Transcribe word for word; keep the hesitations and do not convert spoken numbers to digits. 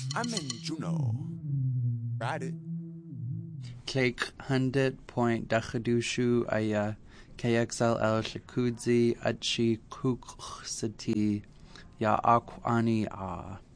I'm in Juneau. Tried it. Cake hundred point dachadushu aya K X L L shakudzi achi kuksati ya akwani a.